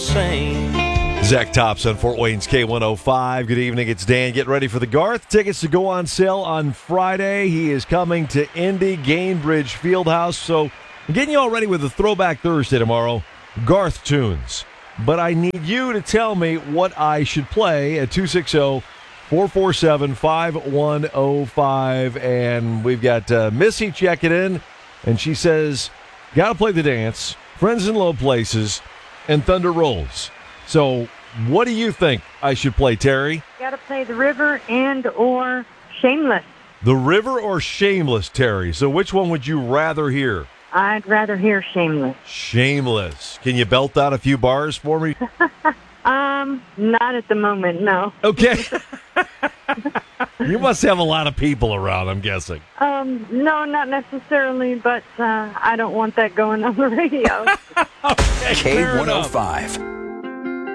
insane. Zach Thompson, Fort Wayne's K105. Good evening, it's Dan. Get ready for the Garth. Tickets to go on sale on Friday. He is coming to Indy Gainbridge Fieldhouse. So I'm getting you all ready with a Throwback Thursday tomorrow. Garth tunes. But I need you to tell me what I should play at 260-447-5105. And we've got Missy checking in, and she says, gotta play the dance, Friends in Low Places, and Thunder Rolls. So what do you think I should play, Terry? Got to play The River and or Shameless. The River or Shameless, Terry? So which one would you rather hear? I'd rather hear Shameless. Shameless. Can you belt out a few bars for me? Not at the moment, no. Okay. You must have a lot of people around, I'm guessing. No, not necessarily, but I don't want that going on the radio. Okay, K105.